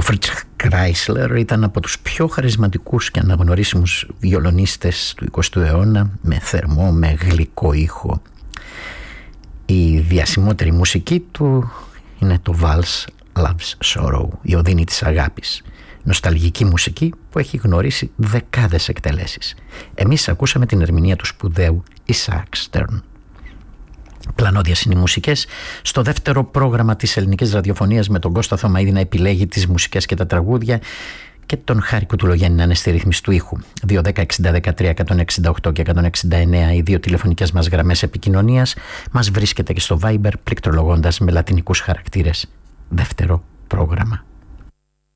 Φριτς Κράισλερ ήταν από τους πιο χαρισματικούς και αναγνωρίσιμους βιολονίστες του 20ου αιώνα, με θερμό, με γλυκό ήχο. Η διασημότερη μουσική του είναι το Vals Love's Sorrow, η οδύνη της αγάπης. Νοσταλγική μουσική που έχει γνωρίσει δεκάδες εκτελέσεις. Εμείς ακούσαμε την ερμηνεία του σπουδαίου Isaac Stern. Πλανώδιας είναι οι μουσικές στο δεύτερο πρόγραμμα της ελληνικής ραδιοφωνίας, με τον Κώστα Θωμαίδη να επιλέγει τις μουσικές και τα τραγούδια και τον Χάρη Κουτουλογέννη να είναι στη ρύθμιση του ήχου. 210-60-13-168 και 169 οι δύο τηλεφωνικές μας γραμμές επικοινωνίας. Μας βρίσκεται και στο Viber πληκτρολογώντας με λατινικούς χαρακτήρες δεύτερο πρόγραμμα.